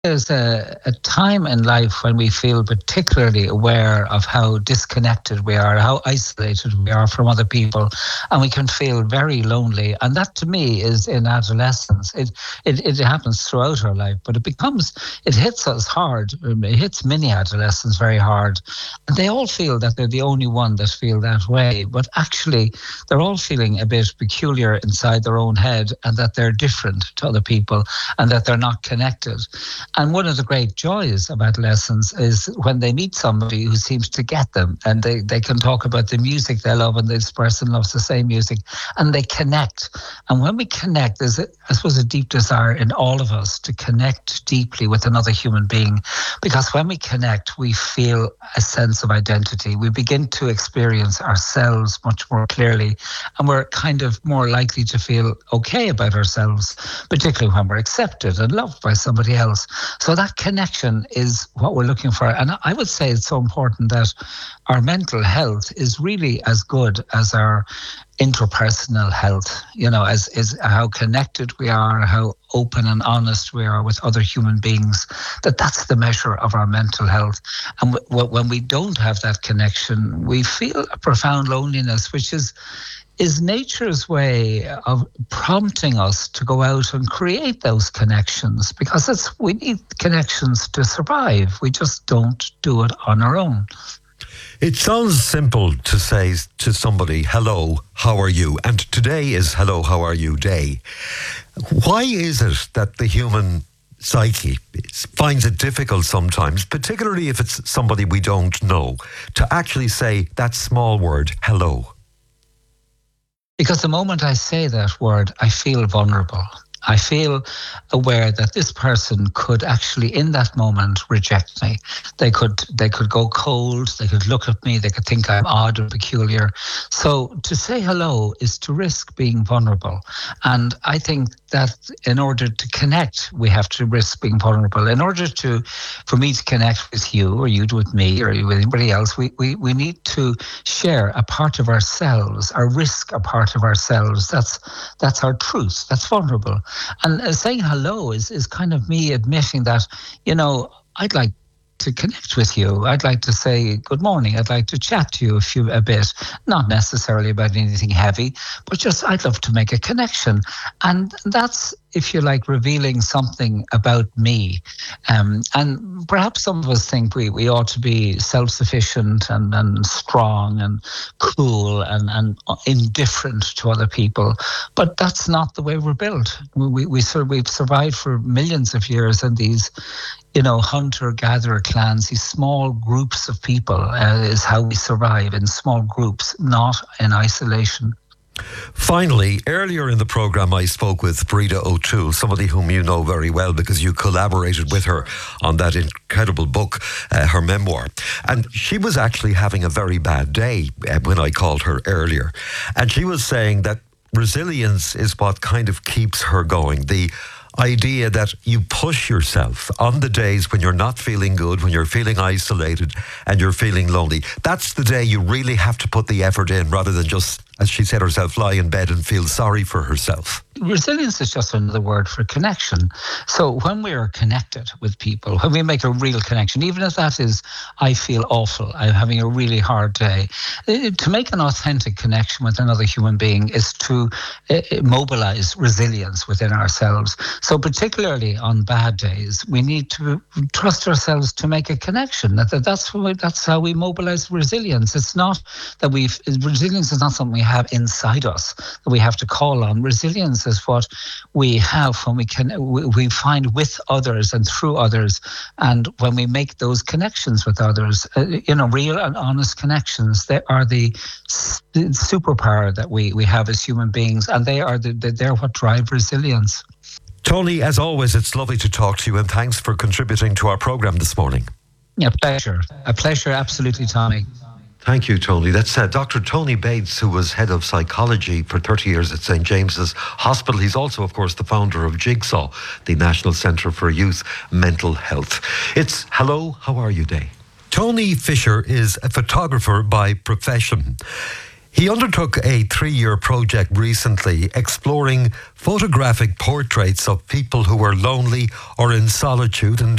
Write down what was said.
there's a time in life when we feel particularly aware of how disconnected we are, how isolated we are from other people, and we can feel very lonely. And that, to me, is in adolescence. It happens throughout our life, but it hits us hard. It hits many adolescents very hard, and they all feel that they're the only one that feel that way. But actually, they're all feeling a bit peculiar inside their own head, and that they're different to other people, and that they're not connected. And one of the great joys of adolescence is when they meet somebody who seems to get them, and they can talk about the music they love, and this person loves the same music, and they connect. And when we connect, there's, I suppose, a deep desire in all of us to connect deeply with another human being, because when we connect, we feel a sense of identity. We begin to experience ourselves much more clearly, and we're kind of more likely to feel okay about ourselves, particularly when we're accepted and loved by somebody else. So that connection is what we're looking for. And I would say it's so important that our mental health is really as good as our interpersonal health, as how connected we are, how open and honest we are with other human beings, that's the measure of our mental health. And when we don't have that connection, we feel a profound loneliness, which is nature's way of prompting us to go out and create those connections, because we need connections to survive. We just don't do it on our own. It sounds simple to say to somebody, hello, how are you? And today is Hello, How Are You Day. Why is it that the human psyche finds it difficult sometimes, particularly if it's somebody we don't know, to actually say that small word, hello? Because the moment I say that word, I feel vulnerable. I feel aware that this person could actually, in that moment, reject me. They could go cold. They could look at me. They could think I'm odd or peculiar. So to say hello is to risk being vulnerable. And I think that in order to connect, we have to risk being vulnerable. In order for me to connect with you, or you with me, or with anybody else, we need to share a part of ourselves, or risk a part of ourselves. That's our truth. That's vulnerable. And saying hello is kind of me admitting that, I'd like to connect with you. I'd like to say good morning. I'd like to chat to you a bit, not necessarily about anything heavy, but just I'd love to make a connection. And that's, if you like, revealing something about me. And perhaps some of us think we ought to be self-sufficient and strong and cool and indifferent to other people. But that's not the way we're built. We've survived for millions of years in these, hunter-gatherer clans, these small groups of people is how we survive, in small groups, not in isolation. Finally, earlier in the programme, I spoke with Breda O'Toole, somebody whom you know very well because you collaborated with her on that incredible book, her memoir. And she was actually having a very bad day when I called her earlier. And she was saying that resilience is what kind of keeps her going. The idea that you push yourself on the days when you're not feeling good, when you're feeling isolated and you're feeling lonely. That's the day you really have to put the effort in, rather than just, as she said herself, lie in bed and feel sorry for herself. Resilience is just another word for connection. So when we are connected with people, when we make a real connection, even if that is, I feel awful, I'm having a really hard day, to make an authentic connection with another human being is to mobilize resilience within ourselves. So particularly on bad days, we need to trust ourselves to make a connection. That's how we mobilize resilience. It's not that resilience is not something we have inside us that we have to call on. Resilience is what we have when we find with others and through others, and when we make those connections with others, real and honest connections. They are the superpower that we have as human beings, and they're what drive resilience. Tony, as always, it's lovely to talk to you, and thanks for contributing to our programme this morning. A pleasure, absolutely, Tommy. Thank you, Tony. That's Dr. Tony Bates, who was head of psychology for 30 years at St. James's Hospital. He's also, of course, the founder of Jigsaw, the National Centre for Youth Mental Health. It's Hello, How Are You Day. Tony Fisher is a photographer by profession. He undertook a 3-year project recently exploring photographic portraits of people who were lonely or in solitude, and